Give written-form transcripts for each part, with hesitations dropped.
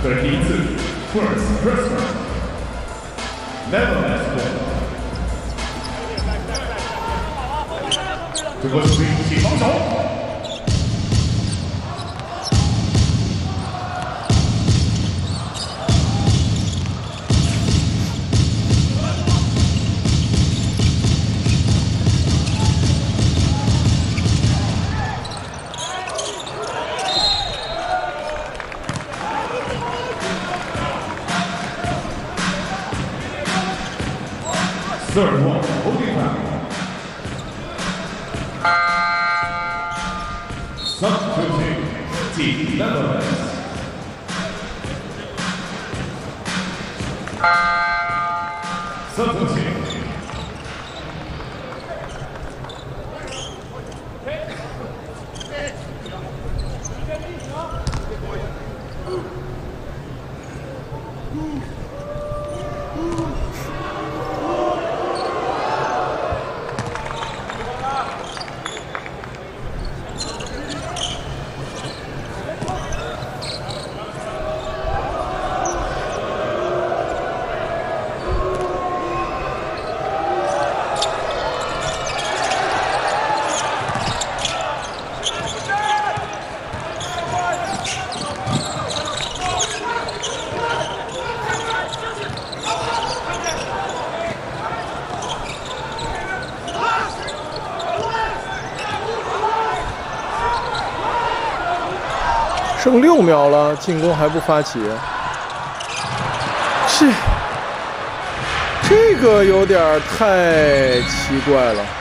32 first person Netherlands ball 这个是起防守。Third one, holding back. Substituting, Team Netherlands. Substituting. 剩6秒了，进攻还不发起，这个有点太奇怪了。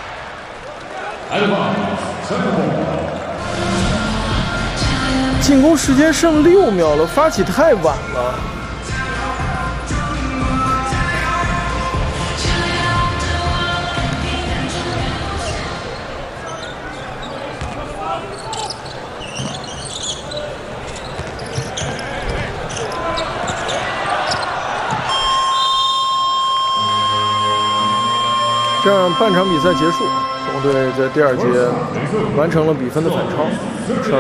进攻时间剩6秒了，发起太晚了。这样半场比赛结束，中队在第2节完成了比分的反超。